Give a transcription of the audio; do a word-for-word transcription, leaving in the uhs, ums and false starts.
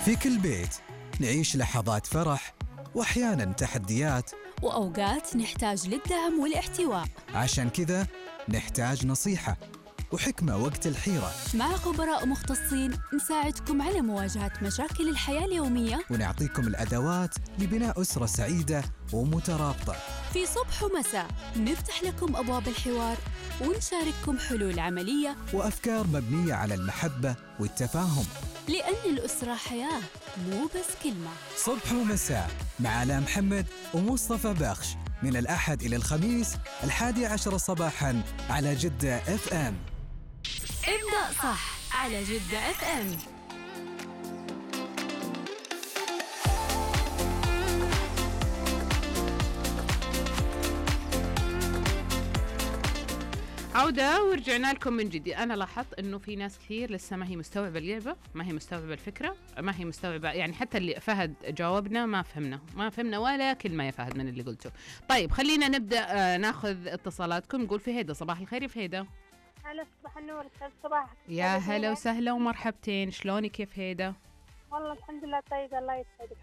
في كل بيت نعيش لحظات فرح وأحياناً تحديات، وأوقات نحتاج للدعم والاحتواء. عشان كذا نحتاج نصيحة وحكمة وقت الحيرة، مع خبراء مختصين نساعدكم على مواجهة مشاكل الحياة اليومية، ونعطيكم الأدوات لبناء أسرة سعيدة ومترابطة. في صبح ومساء نفتح لكم أبواب الحوار ونشارككم حلول عملية وأفكار مبنية على المحبة والتفاهم، لأن الأسرة حياة مو بس كلمة. صبح ومساء مع آلاء محمد ومصطفى بخش، من الأحد إلى الخميس الحادي عشر صباحاً على جدة اف ام. ابدأ صح على جدة اف ام. عودة ورجعنا لكم من جديد. أنا لاحظت إنه في ناس كثير لسه ما هي مستوعبة اللعبة، ما هي مستوعبة الفكرة، ما هي مستوعبة، يعني حتى اللي فهد جاوبنا ما فهمنا ما فهمنا ولا كلمة يا فهد من اللي قلته. طيب خلينا نبدأ آه ناخذ اتصالاتكم. نقول في هيدا، صباح الخير يا فهيدا. هلا صباح النور، يسعد صباحك. يا هلا وسهلا ومرحبتين، شلونك يا فهيدا؟ والله الحمد لله طيب، الله يسعدك.